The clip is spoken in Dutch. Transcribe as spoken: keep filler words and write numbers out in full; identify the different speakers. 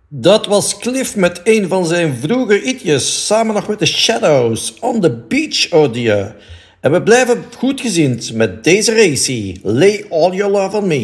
Speaker 1: Dat was Cliff met een van zijn vroege hitjes, samen nog met de Shadows, On the Beach hoorde je. En we blijven goed gezind met deze racie, Lay All Your Love on Me.